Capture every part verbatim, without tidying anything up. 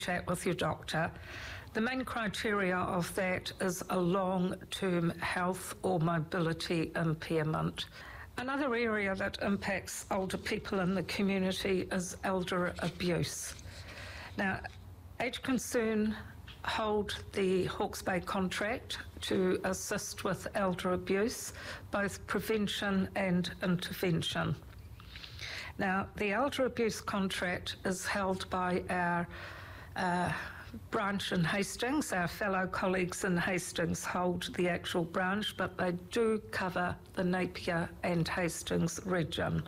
chat with your doctor. The main criteria of that is a long-term health or mobility impairment. Another area that impacts older people in the community is elder abuse. Now, Age Concern hold the Hawke's Bay contract to assist with elder abuse, both prevention and intervention. Now, the elder abuse contract is held by our uh, branch in Hastings. Our fellow colleagues in Hastings hold the actual branch, but they do cover the Napier and Hastings region.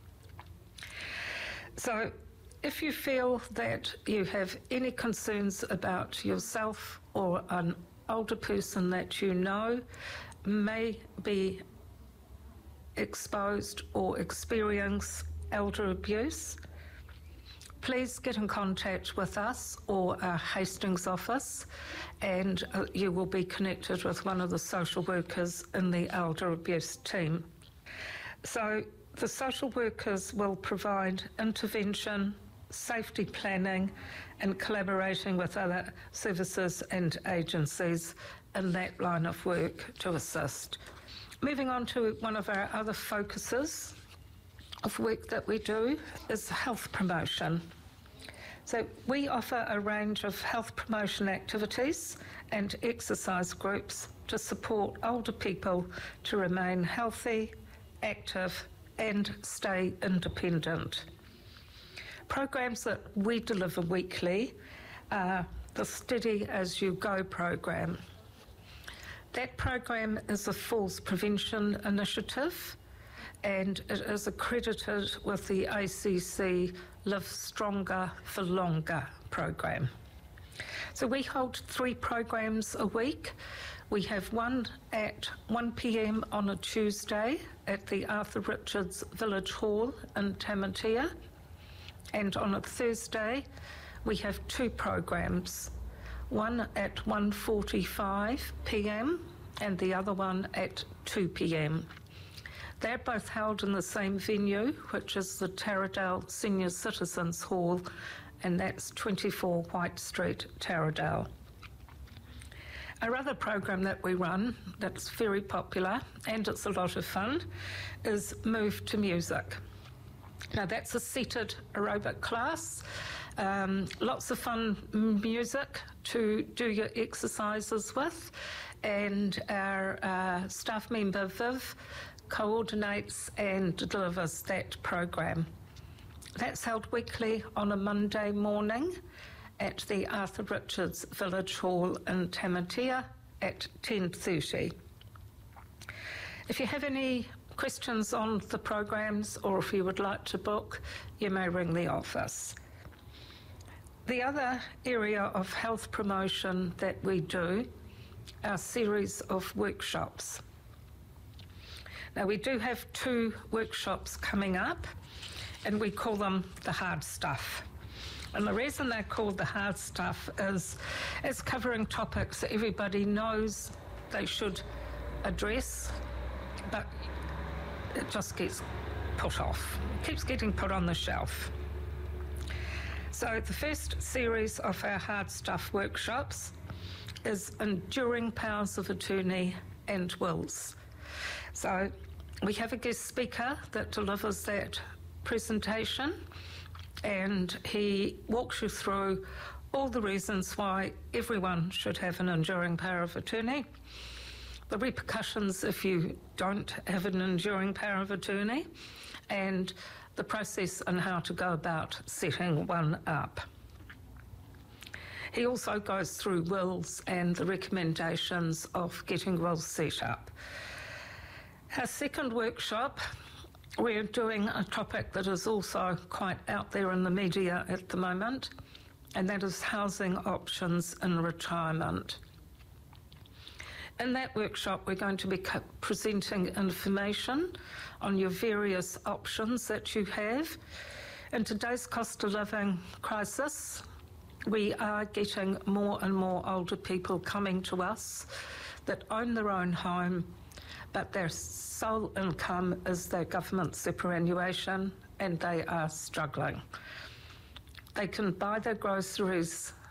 So if you feel that you have any concerns about yourself or an older person that you know may be exposed or experience elder abuse, please get in contact with us or our Hastings office, and uh, you will be connected with one of the social workers in the elder abuse team. So the social workers will provide intervention, safety planning, and collaborating with other services and agencies in that line of work to assist. Moving on to one of our other focuses of work that we do is health promotion. So we offer a range of health promotion activities and exercise groups to support older people to remain healthy, active, and stay independent. Programs that we deliver weekly are the Steady As You Go program. That program is a falls prevention initiative, and it is accredited with the A C C Live Stronger for Longer program. So we hold three programs a week. We have one at one p m on a Tuesday at the Arthur Richards Village Hall in Tamatea, and on a Thursday we have two programs, one at one forty-five p m and the other one at two p m They're both held in the same venue, which is the Taradale Senior Citizens Hall, and that's twenty-four White Street, Taradale. Our other program that we run that's very popular, and it's a lot of fun, is Move to Music. Now, that's a seated aerobic class, um, lots of fun music to do your exercises with, and our uh, staff member Viv coordinates and delivers that program. That's held weekly on a Monday morning at the Arthur Richards Village Hall in Tamatea at ten thirty. If you have any questions on the programs, or if you would like to book, you may ring the office. The other area of health promotion that we do are a series of workshops. Now, we do have two workshops coming up, and we call them the hard stuff. And the reason they're called the hard stuff is it's covering topics that everybody knows they should address, but it just gets put off. It keeps getting put on the shelf. So the first series of our hard stuff workshops is Enduring Powers of Attorney and Wills. So we have a guest speaker that delivers that presentation, and he walks you through all the reasons why everyone should have an enduring power of attorney, the repercussions if you don't have an enduring power of attorney, and the process and how to go about setting one up. He also goes through wills and the recommendations of getting wills set up. Our second workshop, we're doing a topic that is also quite out there in the media at the moment, and that is housing options in retirement. In that workshop, we're going to be presenting information on your various options that you have. In today's cost of living crisis, we are getting more and more older people coming to us that own their own home, but their sole income is their government superannuation, and they are struggling. They can buy their groceries